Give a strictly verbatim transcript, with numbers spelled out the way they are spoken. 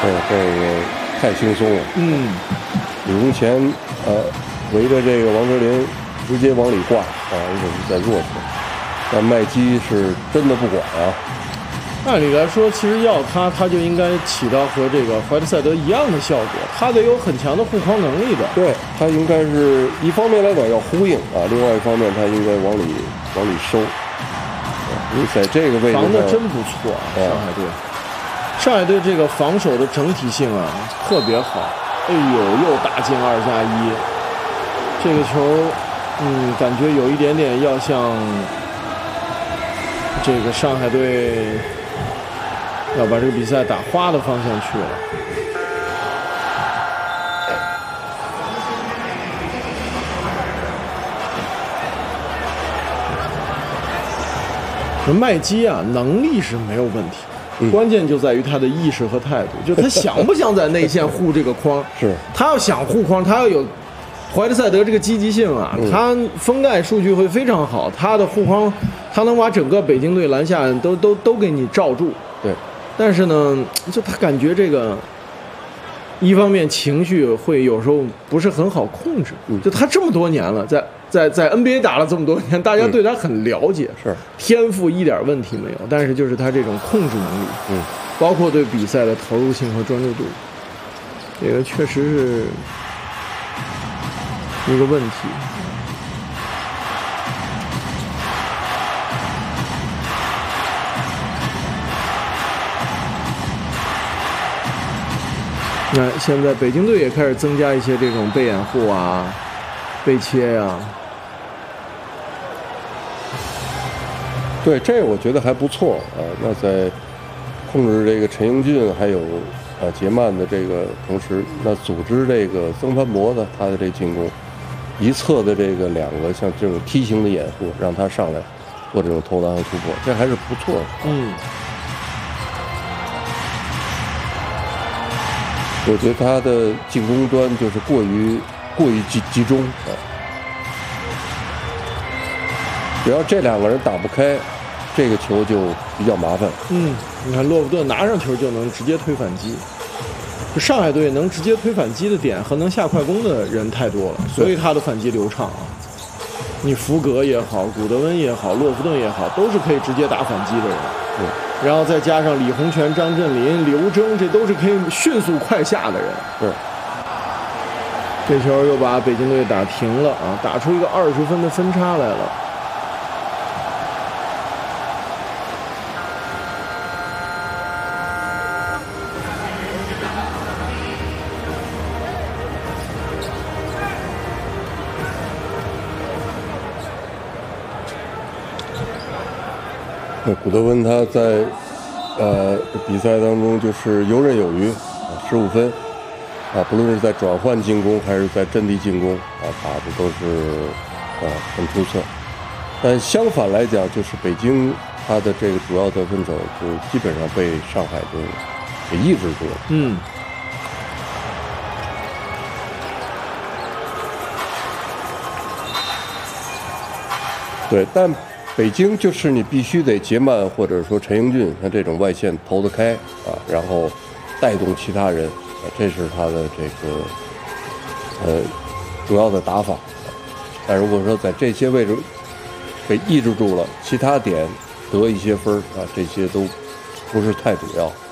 这这个太轻松了。 嗯， 李宗贤呃围着这个王哲林直接往里挂啊，一会儿再弱去。但麦基是真的不管啊。 按理来说，其实要他，他就应该起到和这个怀特塞德一样的效果，他得有很强的护框能力的。 对，他应该是一方面来讲要呼应啊，另外一方面他应该往里往里收。因为在这个位置上防的真不错啊，上海队。上海队这个防守的整体性啊特别好。哎呦，又打进二加一，这个球，嗯，感觉有一点点要向这个上海队要把这个比赛打花的方向去了。麦基啊，能力是没有问题，嗯、关键就在于他的意识和态度，就他想不想在内线护这个框。 是， 他要想护框，他要有怀特塞德这个积极性啊，嗯、他封盖数据会非常好，他的护框，他能把整个北京队篮下都都都给你罩住。 对， 但是呢，就他感觉这个。一方面情绪会有时候不是很好控制，嗯、就他这么多年了，在在在 N B A 打了这么多年，大家对他很了解， 是、嗯、 天赋一点问题没有，但是就是他这种控制能力， 嗯， 包括对比赛的投入性和专注度，这个确实是一个问题。那现在北京队也开始增加一些这种被掩护啊、被切呀、啊。 对，这我觉得还不错啊。那在控制这个陈英俊还有啊杰曼的这个同时，那组织这个曾凡博的他的这进攻，一侧的这个两个像这种梯形的掩护，让他上来做这种投篮和突破，这还是不错的。 嗯。 我觉得他的进攻端就是过于过于集集中啊，只要这两个人打不开，这个球就比较麻烦。 嗯，你看洛夫顿拿上球就能直接推反击，就上海队能直接推反击的点和能下快攻的人太多了，所以他的反击流畅啊。你福格也好，古德温也好，洛夫顿也好，都是可以直接打反击的人。 对。 然后再加上李洪权、张镇麟、刘铮，这都是可以迅速快下的人。 是。 这球又把北京队打平了啊，打出一个二十分的分差来了。 古德温他在呃比赛当中就是游刃有余啊，十五分啊，不论是在转换进攻还是在阵地进攻啊，打的都是啊很出色。但相反来讲，就是北京他的这个主要得分手就基本上被上海队给抑制住了。 嗯。 对，但。北京就是你必须得杰曼或者说陈英俊像这种外线投得开啊，然后带动其他人啊，这是他的这个呃主要的打法。但如果说在这些位置被抑制住了，其他点得一些分啊，这些都不是太主要。